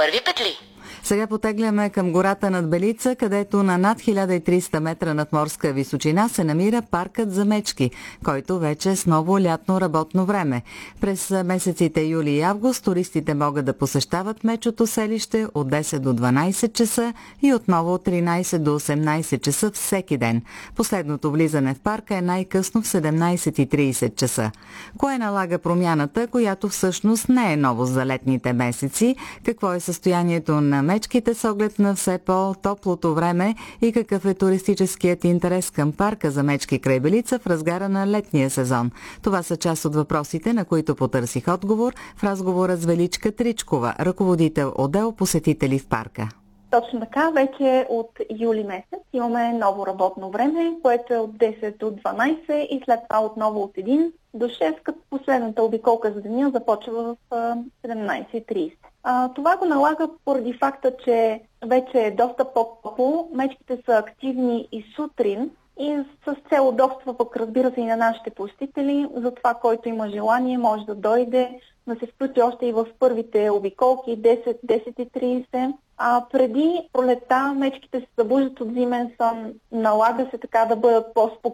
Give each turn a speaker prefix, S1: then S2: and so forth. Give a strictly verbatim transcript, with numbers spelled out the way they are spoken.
S1: първи петли.
S2: Сега потегляме към гората над Белица, където на над хиляда и триста метра надморска височина се намира паркът за мечки, който вече е с ново лятно работно време. През месеците юли и август туристите могат да посещават мечото селище от десет до дванайсет часа и отново от тринайсет до осемнайсет часа всеки ден. Последното влизане в парка е най-късно в седемнайсет и трийсет часа. Кое налага промяната, която всъщност не е ново за летните месеци? Какво е състоянието на мечките с оглед на все по-топлото време и какъв е туристическият интерес към парка за мечки край Белица в разгара на летния сезон? Това са част от въпросите, на които потърсих отговор в разговора с Величка Тричкова, ръководител отдел посетители в парка.
S3: Точно така, вече от юли месец имаме ново работно време, което е от десет до дванайсет и след това отново от един до шест, като последната обиколка за деня започва в седемнайсет и трийсет. А, това го налага поради факта, че вече е доста по-топло, мечките са активни и сутрин и с цел удобства, пък разбира се и на нашите посетители, за това, който има желание, може да дойде, да се включи още и в първите обиколки десет до десет и трийсет. А преди пролета мечките се събуждат от зимен сън, налага се така да бъдат по-спокойни